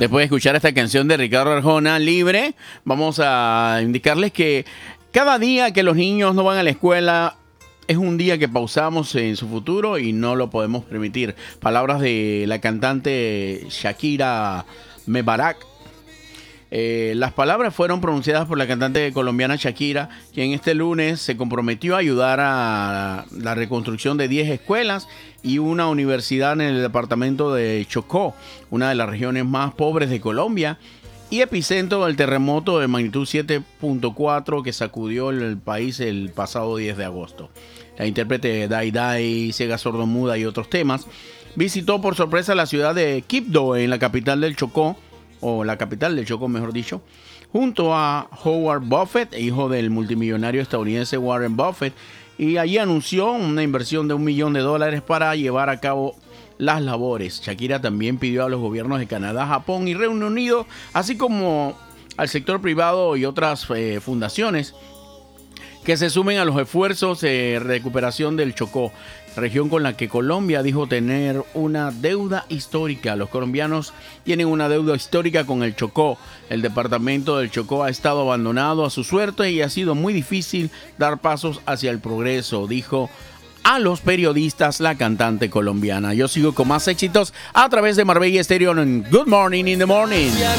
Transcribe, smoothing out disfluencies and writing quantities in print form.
Después de escuchar esta canción de Ricardo Arjona, Libre, vamos a indicarles que cada día que los niños no van a la escuela es un día que pausamos en su futuro y no lo podemos permitir. Palabras de la cantante Shakira Mebarak. Las palabras fueron pronunciadas por la cantante colombiana Shakira, quien este lunes se comprometió a ayudar a la reconstrucción de 10 escuelas y una universidad en el departamento de Chocó, una de las regiones más pobres de Colombia y epicentro del terremoto de magnitud 7.4 que sacudió el país el pasado 10 de agosto. La intérprete Dai Dai, ciega sordomuda y otros temas, visitó por sorpresa la ciudad de Quibdó, en la capital del Chocó, o la capital del Chocó, mejor dicho, junto a Howard Buffett, hijo del multimillonario estadounidense Warren Buffett, y allí anunció una inversión de $1 millón para llevar a cabo las labores. Shakira también pidió a los gobiernos de Canadá, Japón y Reino Unido, así como al sector privado y otras fundaciones, que se sumen a los esfuerzos de recuperación del Chocó, región con la que Colombia dijo tener una deuda histórica. Los colombianos tienen una deuda histórica con el Chocó. El departamento del Chocó ha estado abandonado a su suerte y ha sido muy difícil dar pasos hacia el progreso, dijo a los periodistas la cantante colombiana. Yo sigo con más éxitos a través de Marbella Estéreo en Good Morning in the Morning.